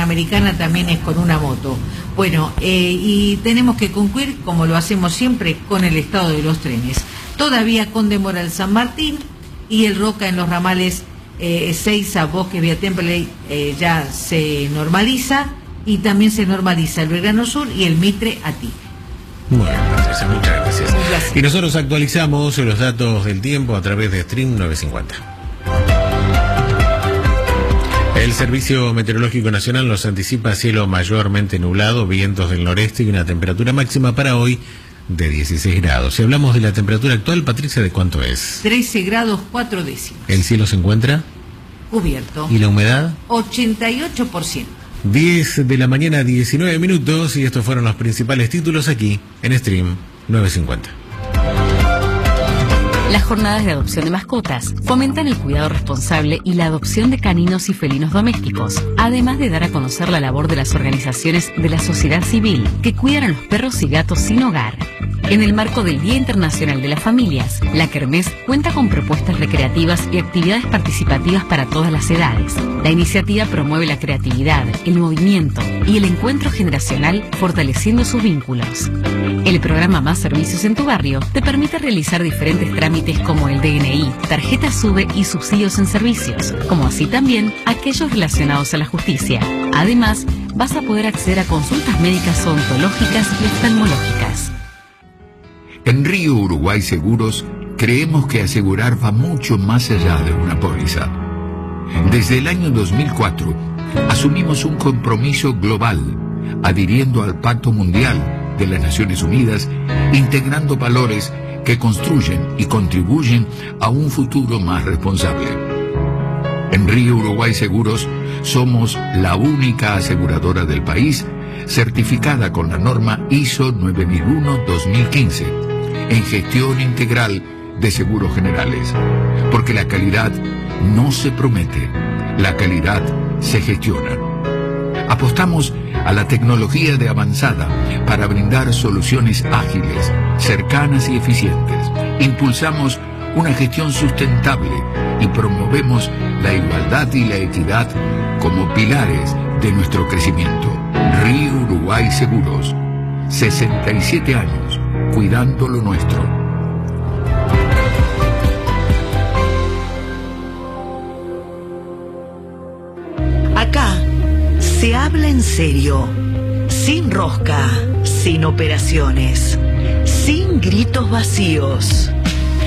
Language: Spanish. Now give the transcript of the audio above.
Panamericana también es con una moto. Bueno, y tenemos que concluir, como lo hacemos siempre, con el estado de los trenes. Todavía con demora el San Martín y el Roca en los ramales Ezeiza, Bosques, Vía Temple ya se normaliza, y también se normaliza el Belgrano Sur y el Mitre a Tigre. Muy bien, Patricia, muchas gracias. Y nosotros actualizamos los datos del tiempo a través de Stream 950. El Servicio Meteorológico Nacional nos anticipa cielo mayormente nublado, vientos del noreste y una temperatura máxima para hoy de 16 grados. Si hablamos de la temperatura actual, Patricia, ¿de cuánto es? 13 grados 4 décimos. ¿El cielo se encuentra cubierto? ¿Y la humedad? 88%. 10 de la mañana, 19 minutos, y estos fueron los principales títulos aquí en Stream 950. Las jornadas de adopción de mascotas fomentan el cuidado responsable y la adopción de caninos y felinos domésticos, además de dar a conocer la labor de las organizaciones de la sociedad civil que cuidan a los perros y gatos sin hogar. En el marco del Día Internacional de las Familias, la Kermés cuenta con propuestas recreativas y actividades participativas para todas las edades. La iniciativa promueve la creatividad, el movimiento y el encuentro generacional, fortaleciendo sus vínculos. El programa Más Servicios en tu Barrio te permite realizar diferentes trámites como el DNI, tarjeta SUBE y subsidios en servicios, como así también aquellos relacionados a la justicia. Además, vas a poder acceder a consultas médicas odontológicas y oftalmológicas. En Río Uruguay Seguros creemos que asegurar va mucho más allá de una póliza. Desde el año 2004 asumimos un compromiso global, adhiriendo al Pacto Mundial de las Naciones Unidas, integrando valores que construyen y contribuyen a un futuro más responsable. En Río Uruguay Seguros somos la única aseguradora del país certificada con la norma ISO 9001-2015 en gestión integral de seguros generales, porque la calidad no se promete, la calidad se gestiona. Apostamos a la tecnología de avanzada para brindar soluciones ágiles, cercanas y eficientes. Impulsamos una gestión sustentable y promovemos la igualdad y la equidad como pilares de nuestro crecimiento. Río Uruguay Seguros, 67 años, cuidando lo nuestro. Acá se habla en serio, sin rosca, sin operaciones, sin gritos vacíos.